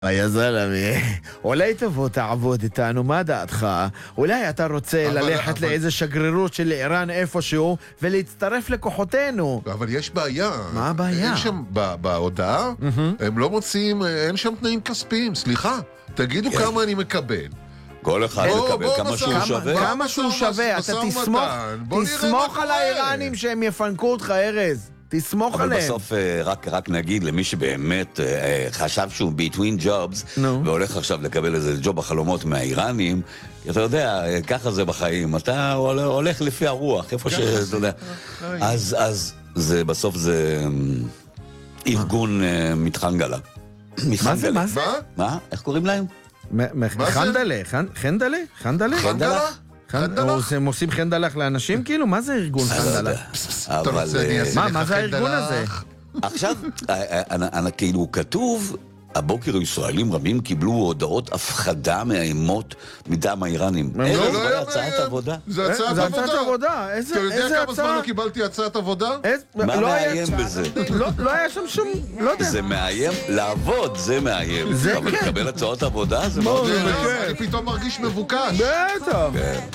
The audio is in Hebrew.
יא זלמי, אולי תבוא תעבוד איתנו, מה דעתך? אולי אתה רוצה ללכת לאיזה שגרירות של איראן איפשהו ולהצטרף לכוחותינו. אבל יש בעיה. מה הבעיה? אין שם, בהודעה, הם לא מוצאים, אין שם תנאים כספיים. סליחה, תגידו כמה אני מקבל. כל אחד מקבל כמה שהוא שווה. כמה שהוא שווה, אתה תסמוך על האיראנים שהם יפנקו אותך, ארז. תסמוך עליהם. אבל בסוף רק נגיד למי שבאמת חשב שהוא between jobs, והולך עכשיו לקבל איזה ג'וב החלומות מהאיראנים, אתה יודע, ככה זה בחיים, אתה הולך לפי הרוח, איפה שאתה יודע. אז בסוף זה ארגון מתחנגלה. מה זה? מה זה? מה? איך קוראים להם? חנדלה? חנדלה? הם עושים חנדלך לאנשים כאילו? מה זה ארגון חנדלך? מה זה הארגון הזה? עכשיו, כאילו כתוב, הבוקר ישראלים רבים קיבלו הודעות הפחדה מהאימות מטעם האיראנים. זה הצעת עבודה? זה הצעת עבודה. אתה יודע כמה זמן לא קיבלתי הצעת עבודה? מה מאיים בזה? לא היה שם שום... זה מאיים? לעבוד זה מאיים. אבל לקבל הצעות עבודה זה מאוד... אני פתאום מרגיש מבוקש. בטח.